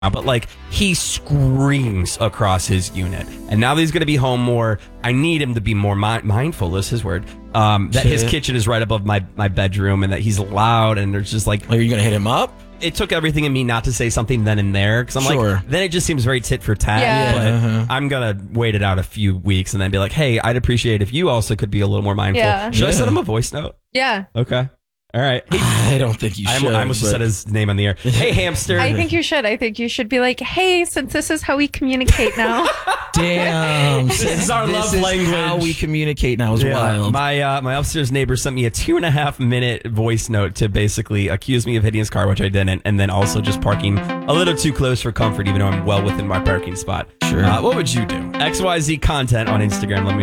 but like he screams across his unit. And now that he's going to be home more, I need him to be more mindful. Is his word. That his kitchen is right above my bedroom, and that he's loud, and there's just like. Are you gonna hit him up? It took everything in me not to say something then and there, because I'm like, then it just seems very tit for tat. Yeah. But I'm gonna wait it out a few weeks and then be like, hey, I'd appreciate if you also could be a little more mindful. Yeah. Should I send him a voice note? Yeah. Okay. All right. I don't think you should. I almost just said his name on the air. Hey, hamster. I think you should. I think you should be like, hey, since this is how we communicate now. Damn. This is our love language. How we communicate now is wild. My upstairs neighbor sent me a 2.5-minute voice note to basically accuse me of hitting his car, which I didn't, and then also just parking a little too close for comfort, even though I'm well within my parking spot. Sure. What would you do? XYZ content on Instagram. Let me